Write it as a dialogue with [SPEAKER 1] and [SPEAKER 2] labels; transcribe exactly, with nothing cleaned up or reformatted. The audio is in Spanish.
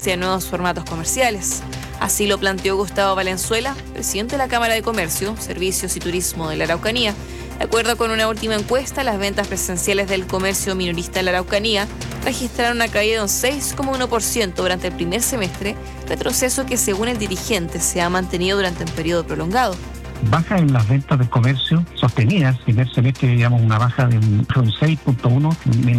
[SPEAKER 1] existen nuevos formatos comerciales. Así lo planteó Gustavo Valenzuela, presidente de la Cámara de Comercio, Servicios y Turismo de la Araucanía. De acuerdo con una última encuesta, las ventas presenciales del comercio minorista en la Araucanía registraron una caída de un seis coma uno por ciento durante el primer semestre, retroceso que según el dirigente se ha mantenido durante un periodo prolongado.
[SPEAKER 2] Baja en las ventas del comercio sostenidas, primer semestre digamos una baja de un seis punto uno, menos